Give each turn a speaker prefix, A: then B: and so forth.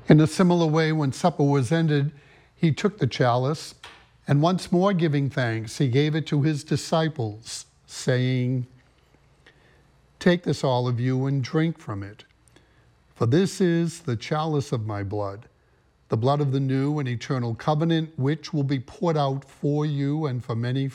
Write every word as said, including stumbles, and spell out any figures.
A: In a similar way, when supper was ended, he took the chalice, and once more giving thanks, he gave it to his disciples, saying, "Take this, all of you, and drink from it. For this is the chalice of my blood, the blood of the new and eternal covenant, which will be poured out for you and for many